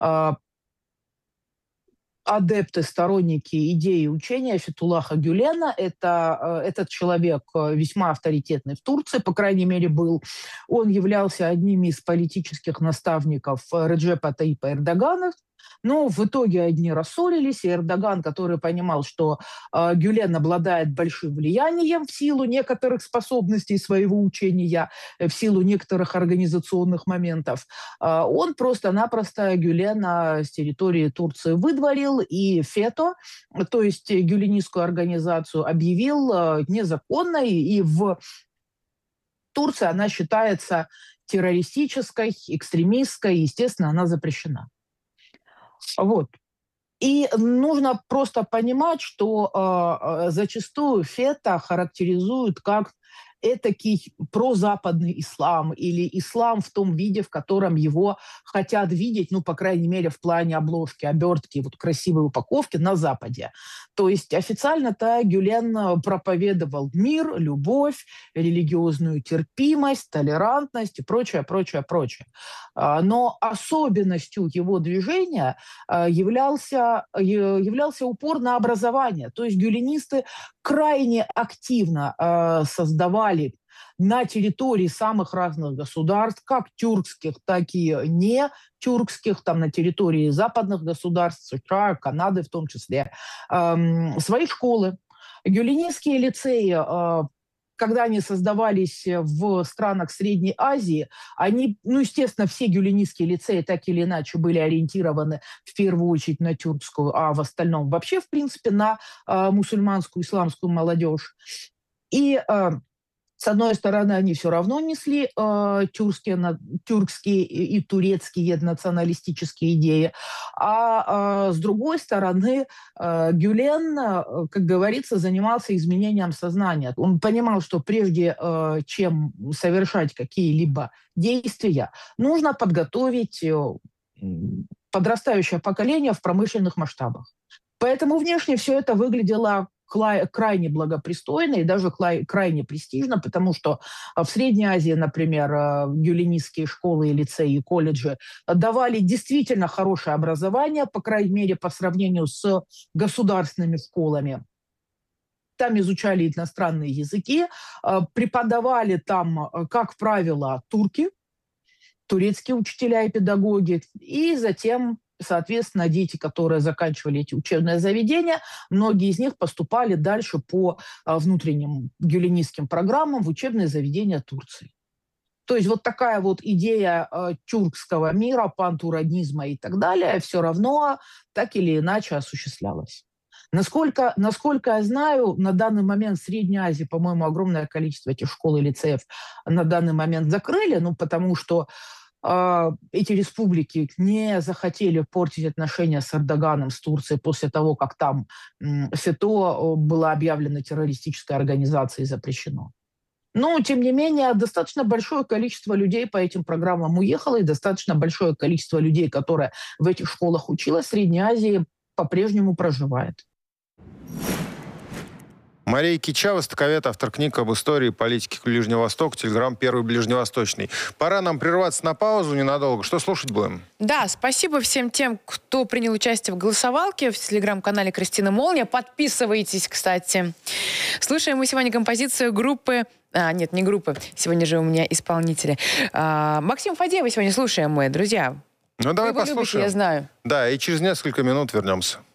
адепты, сторонники идеи учения Фетхуллаха Гюлена. Этот человек весьма авторитетный в Турции, по крайней мере, был. Он являлся одним из политических наставников Реджепа Таyyипа Эрдогана. Но в итоге одни рассорились, и Эрдоган, который понимал, что Гюлен обладает большим влиянием в силу некоторых способностей своего учения, в силу некоторых организационных моментов, он просто-напросто Гюлена с территории Турции выдворил, и ФЕТО, то есть гюленистскую организацию, объявил незаконной, и в Турции она считается террористической, экстремистской, и, естественно, она запрещена. Вот. И нужно просто понимать, что зачастую ФЕТО характеризуют как этакий прозападный ислам или ислам в том виде, в котором его хотят видеть, ну, по крайней мере, в плане обложки, обертки, вот красивой упаковки на Западе. То есть официально-то Гюлен проповедовал мир, любовь, религиозную терпимость, толерантность и прочее, прочее, прочее. Но особенностью его движения являлся упор на образование. То есть гюленисты крайне активно создавали на территории самых разных государств, как тюркских, так и не тюркских, там на территории западных государств, США, Канады в том числе, свои школы. Гюленистские лицеи, когда они создавались в странах Средней Азии, они, ну, естественно, все гюленистские лицеи так или иначе были ориентированы в первую очередь на тюркскую, а в остальном вообще, в принципе, на мусульманскую, исламскую молодежь. И с одной стороны, они все равно несли тюркские и турецкие националистические идеи, а с другой стороны, Гюлен, как говорится, занимался изменением сознания. Он понимал, что прежде чем совершать какие-либо действия, нужно подготовить подрастающее поколение в промышленных масштабах. Поэтому внешне все это выглядело крайне благопристойно и даже крайне престижно, потому что в Средней Азии, например, гюленистские школы, и лицеи и колледжи давали действительно хорошее образование, по крайней мере, по сравнению с государственными школами. Там изучали иностранные языки, преподавали там, как правило, турки, турецкие учителя и педагоги, и затем, соответственно, дети, которые заканчивали эти учебные заведения, многие из них поступали дальше по внутренним гюленистским программам в учебные заведения Турции. То есть вот такая вот идея тюркского мира, пантуранизма и так далее все равно так или иначе осуществлялась. Насколько я знаю, на данный момент в Средней Азии, по-моему, огромное количество этих школ и лицеев на данный момент закрыли, ну, потому что эти республики не захотели портить отношения с Эрдоганом, с Турцией, после того, как там ФЕТО было объявлено террористической организацией и запрещено. Но, тем не менее, достаточно большое количество людей по этим программам уехало, и достаточно большое количество людей, которые в этих школах училось, в Средней Азии по-прежнему проживает. Мария Кича, востоковед, автор книг об истории и политике Ближнего Востока, телеграм «Первый Ближневосточный». Пора нам прерваться на паузу ненадолго. Что слушать будем? Да, спасибо всем тем, кто принял участие в голосовалке в телеграм-канале Кристина Молния. Подписывайтесь, кстати. Слушаем мы сегодня композицию группы... нет, не группы. Сегодня же у меня исполнители. Максим Фадеева сегодня слушаем мы, друзья. Ну, давай Вы послушаем. Любите, я знаю. Да, и через несколько минут вернемся.